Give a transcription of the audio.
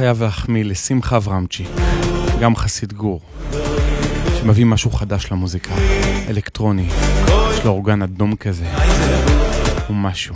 חייב להחמיא לשמחה אברמצ'י, גם חסיד גור, שמביא משהו חדש למוזיקה, אלקטרוני, יש לו אורגן אדום כזה, ומשהו.